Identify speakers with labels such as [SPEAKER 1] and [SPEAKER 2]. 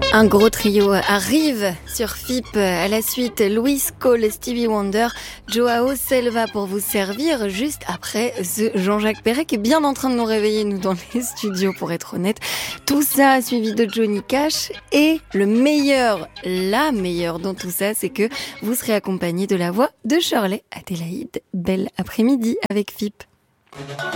[SPEAKER 1] Un gros trio arrive sur FIP à la suite. Louis Cole, Stevie Wonder, Joao Selva pour vous servir juste après ce Jean-Jacques Perret qui est bien en train de nous réveiller, nous, dans les studios, pour être honnête. Tout ça suivi de Johnny Cash. Et le meilleur, la meilleure dans tout ça, c'est que vous serez accompagné de la voix de Shirley Adélaïde. Bel après-midi avec FIP.